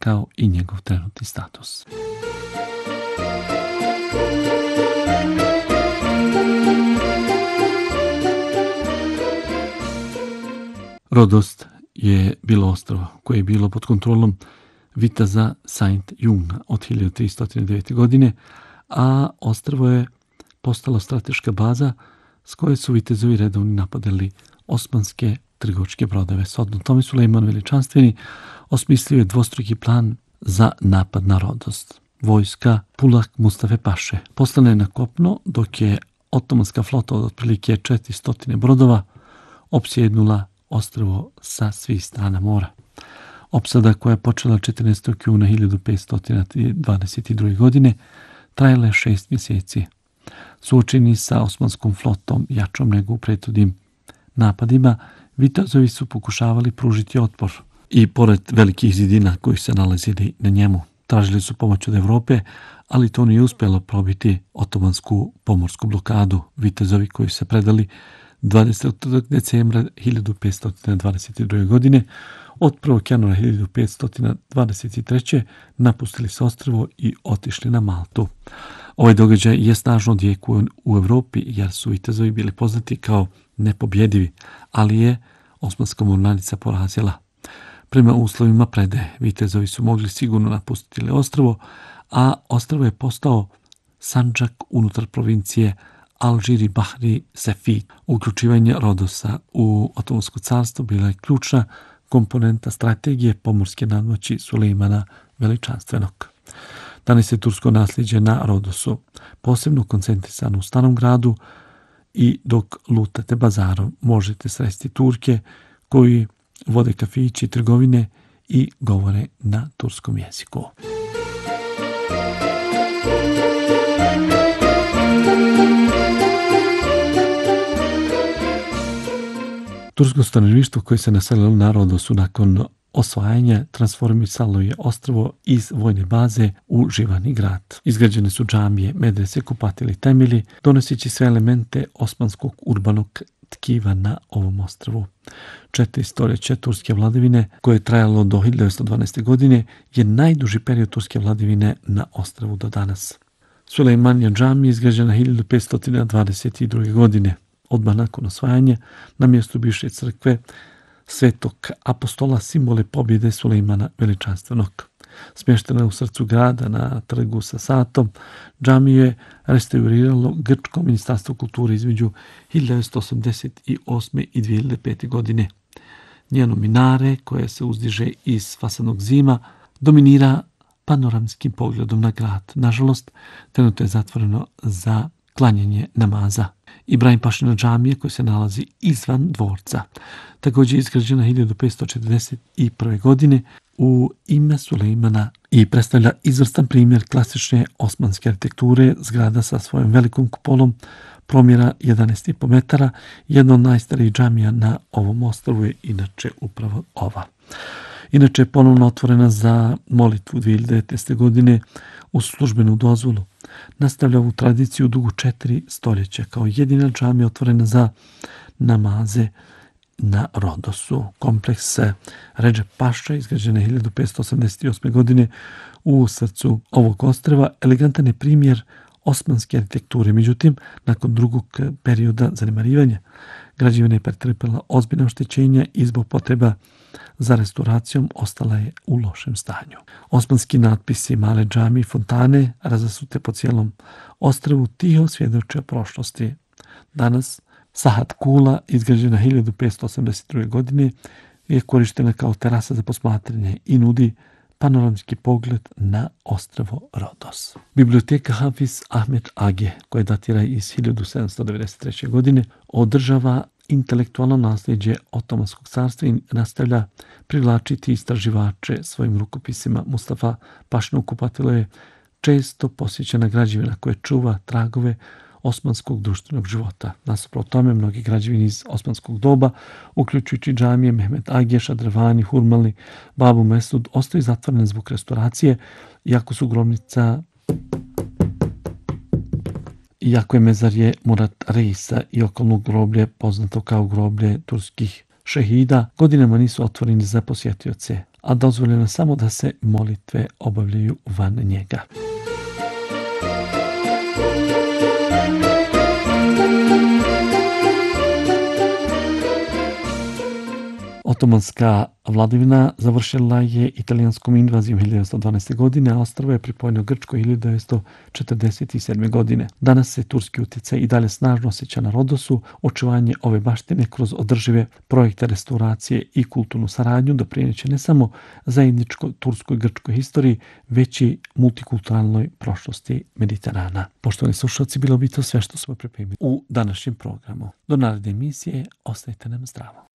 kao i njegov trenutni status. Rodos je bilo ostrvo koje je bilo pod kontrolom vitaza Saint Junga od 1309. godine, a ostrvo je postalo strateška baza s koje su vitezovi redovni napadali osmanske trgovačke brodove. Shodno tome Sulejman Veličanstveni osmislio je dvostruki plan za napad na Rodos. Vojska Pulak Mustafe Paše poslana je na kopno, dok je otomanska flota od otprilike 400 brodova opsjednula ostrvo sa svih strana mora. Opsada koja je počela 14. juna 1522. godine trajala je 6 mjeseci. Suočeni sa osmanskom flotom jačom nego u prethodnim napadima, vitezovi su pokušavali pružiti otpor i pored velikih zidina koji se nalazili na njemu. Tražili su pomoć od Evrope, ali to nije uspjelo probiti otomansku pomorsku blokadu. Vitezovi koji se predali 20. decembra 1522. godine od 1. januara 1523. napustili se ostrvo i otišli na Maltu. Ovaj događaj je snažno odjekuje u Evropi jer su vitezovi bili poznati kao nepobjedivi, ali je osmanska mornarica porazila. Prema uslovima predaje, vitezovi su mogli sigurno napustiti ostrvo, a ostrvo je postao sandžak unutar provincije Alžiri, Bahri, Sefid. Uključivanje Rodosa u Otomansko carstvo bila je ključna komponenta strategije pomorske nadmoći Sulejmana Veličanstvenog. Danas je tursko nasljeđe na Rodosu posebno koncentrisano u Starom gradu i dok lutate bazarom možete sresti Turke koji vode kafići, trgovine i govore na turskom jeziku. Tursko stanovništvo koje se naselilo na Rodosu nakon osvajanja transformisalo je ostrvo iz vojne baze u živani grad. Izgrađene su džamije, medrese, kupatili, temelji, donoseći sve elemente osmanskog urbanog tkiva na ovom ostrvu. 4 stoljeća turske vladavine, koje je trajalo do 1912. godine, je najduži period turske vladavine na ostrvu do danas. Sulejmanija džamija izgrađena 1522. godine. Odmah nakon osvajanja, na mjestu bivše crkve Svetog apostola simbole pobjede Sulejmana Veličanstvenog. Smještena je u srcu grada na trgu sa Satom, džamiju je restauriralo Grčko ministarstvo kulture između 1988. i 2005. godine. Njeno minare, koje se uzdiže iz fasadnog zima, dominira panoramskim pogledom na grad. Nažalost, trenutno je zatvoreno za klanjanje namaza. Ibrahim Pašina džamija koja se nalazi izvan dvorca. Također je izgrađena 1541. godine u ime Sulejmana i predstavlja izvrstan primjer klasične osmanske arhitekture, zgrada sa svojom velikom kupolom promjera 11,5 metara. Jedna od najstarijih džamija na ovom ostrvu je inače upravo ova. Inače je ponovno otvorena za molitvu 2019. godine uz službenu dozvolu. Nastavlja ovu tradiciju dugu 4 stoljeća kao jedina džamija otvorena za namaze na Rodosu. Kompleks Redžep Paša, izgrađena 1588. godine u srcu ovog ostrva, elegantan je primjer osmanske arhitekture. Međutim, nakon drugog perioda zanemarivanja, građevina je pretrpela ozbiljna oštećenja i zbog potreba za restauracijom ostala je u lošem stanju. Osmanski natpisi, male džamije i fontane razasute po cijelom ostrvu tiho svjedoče o prošlosti. Danas Sahat Kula, izgrađena 1582. godine, je korištena kao terasa za posmatranje i nudi panoramski pogled na ostrvo Rodos. Biblioteka Hafiz Ahmed Age, koja datira iz 1793. godine, održava intelektualno nasljeđe Otomanskog carstva i nastavlja privlačiti istraživače svojim rukopisima. Mustafa Pašinog kupatilo je često posjećena građevina koja čuva tragove osmanskog društvenog života. Nasuprot tome, mnogi građevine iz osmanskog doba, uključujući džamije Mehmet Age, Šadrevani, Hurmali, Babu Mesud, ostaju zatvorene zbog restauracije, iako je mezarje Murat Reisa i okolno groblje, poznato kao groblje turskih šehida, godinama nisu otvoreni za posjetioce. a dozvoljeno je samo da se molitve obavljaju van njega. Otomanska vladavina završila je italijanskom invazijom 1912. godine, a ostrvo je pripojeno Grčkoj 1947. godine. Danas se turski utjecaj i dalje snažno osjeća na Rodosu. Očuvanje ove baštine kroz održive projekte restauracije i kulturnu saradnju doprineće ne samo zajedničko turskoj i grčkoj historiji, već i multikulturalnoj prošlosti Mediterana. Poštovani slušalci, bilo bi to sve što smo pripremili u današnjem programu. Do naredne emisije, ostajte nam zdravo.